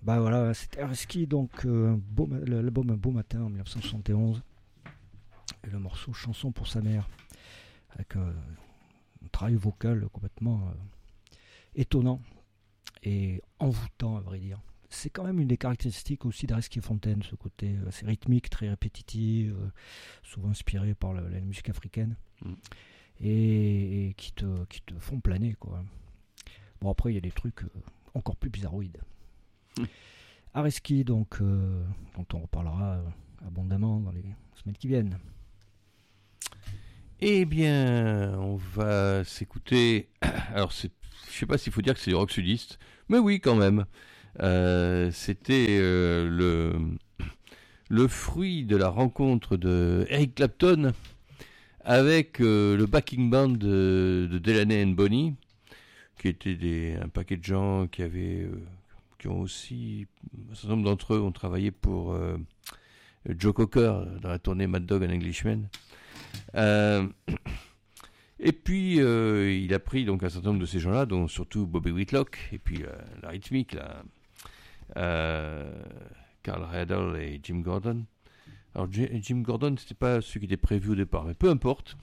Bah voilà, c'était Areski, donc l'album Un beau matin en 1971. Et le morceau Chanson pour sa mère, avec un travail vocal complètement étonnant et envoûtant, à vrai dire. C'est quand même une des caractéristiques aussi d'Areski Fontaine, ce côté assez rythmique, très répétitif, souvent inspiré par la musique africaine, et qui te font planer, quoi. Bon, après, il y a des trucs encore plus bizarroïdes. Areski, donc, dont on reparlera abondamment dans les semaines qui viennent. Eh bien, on va s'écouter. Alors, je sais pas s'il faut dire que c'est du rock sudiste, mais oui, quand même. C'était le fruit de la rencontre de Eric Clapton avec le backing band de Delaney and Bonnie, qui étaient un paquet de gens qui ont aussi, un certain nombre d'entre eux ont travaillé pour Joe Cocker dans la tournée Mad Dog and Englishman. Et puis il a pris donc un certain nombre de ces gens-là, dont surtout Bobby Whitlock, et puis la rythmique, Carl Riddle et Jim Gordon. Alors Jim Gordon, c'était pas celui qui était prévu au départ, mais peu importe.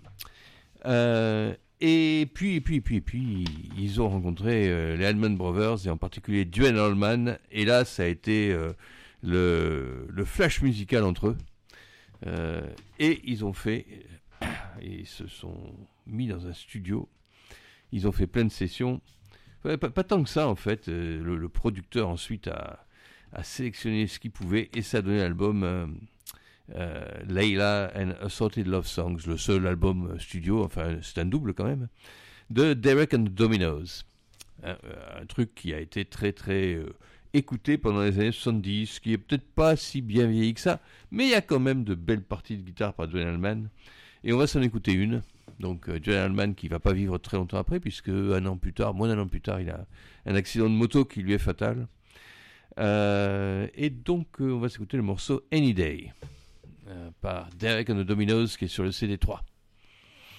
Et puis, ils ont rencontré les Allman Brothers, et en particulier Duane Allman, et là, ça a été le flash musical entre eux. Et ils se sont mis dans un studio, ils ont fait plein de sessions, pas tant que ça en fait. Le producteur ensuite a sélectionné ce qu'il pouvait, et ça a donné l'album Layla and Assorted Love Songs, le seul album studio, enfin c'est un double quand même, de Derek and the Dominos, un truc qui a été très très écouté pendant les années 70, qui est peut-être pas si bien vieilli que ça, mais il y a quand même de belles parties de guitare par Duane Allman, et on va s'en écouter une. Donc Duane Allman, qui va pas vivre très longtemps après, puisque moins d'un an plus tard, il a un accident de moto qui lui est fatal. Et donc on va s'écouter le morceau Any Day par Derek and the Dominos, qui est sur le CD3.